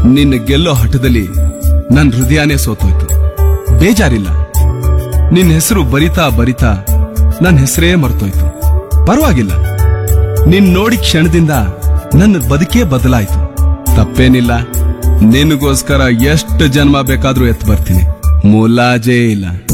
ನಿನ್ನ ಗೆಲ್ಲೋ ಹಠದಲ್ಲಿ ನನ್ ಹೃದಯನೇ ಸೋತೋಯ್ತು. ಬೇಜಾರಿಲ್ಲ, ನಿನ್ ಹೆಸರು ಬರಿತಾ ಬರಿತಾ ನನ್ನ ಹೆಸರೇ ಮರ್ತೋಯ್ತು. ಪರವಾಗಿಲ್ಲ, ನಿನ್ ನೋಡಿ ಕ್ಷಣದಿಂದ ನನ್ನ ಬದುಕೇ ಬದಲಾಯ್ತು. ತಪ್ಪೇನಿಲ್ಲ, ನಿನಗೋಸ್ಕರ ಎಷ್ಟು ಜನ್ಮ ಬೇಕಾದ್ರೂ ಎತ್ತು ಬರ್ತೀನಿ, ಮುಲಾಜೇ ಇಲ್ಲ.